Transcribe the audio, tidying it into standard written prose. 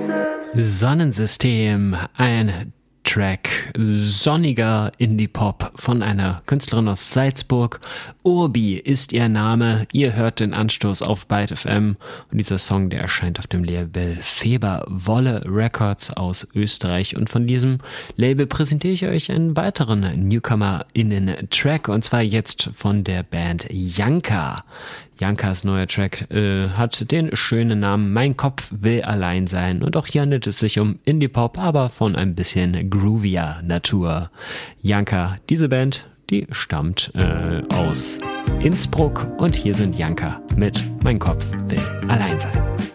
Sonnensystem, ein Track, sonniger Indie-Pop von einer Künstlerin aus Salzburg. Urbi ist ihr Name. Ihr hört den Anstoß auf Byte FM und dieser Song, der erscheint auf dem Label Feber-Wolle Records aus Österreich, und von diesem Label präsentiere ich euch einen weiteren NewcomerInnen-Track, und zwar jetzt von der Band Janka. Jankas neuer Track hat den schönen Namen Mein Kopf will allein sein, und auch hier handelt es sich um Indie-Pop, aber von ein bisschen groovier Natur. Janka, diese Band, die stammt aus Innsbruck, und hier sind Janka mit Mein Kopf will allein sein.